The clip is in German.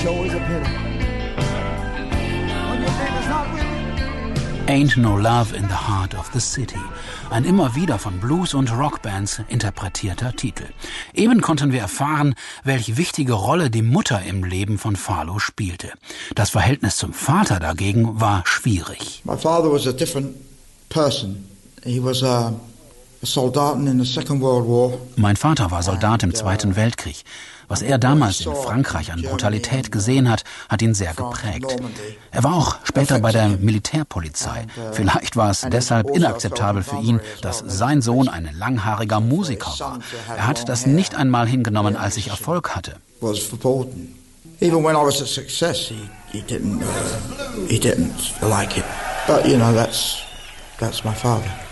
Ain't No Love in the Heart of the City. Ein immer wieder von Blues- und Rockbands interpretierter Titel. Eben konnten wir erfahren, welche wichtige Rolle die Mutter im Leben von Farlow spielte. Das Verhältnis zum Vater dagegen war schwierig. My father was a different person. He was a soldat in the Second World War. Mein Vater war Soldat im Zweiten Weltkrieg. Was er damals in Frankreich an Brutalität gesehen hat, hat ihn sehr geprägt. Er war auch später bei der Militärpolizei. Vielleicht war es deshalb inakzeptabel für ihn, dass sein Sohn ein langhaariger Musiker war. Er hat das nicht einmal hingenommen, als ich Erfolg hatte. Even when I was a success, he didn't like it. But you know, that's my father.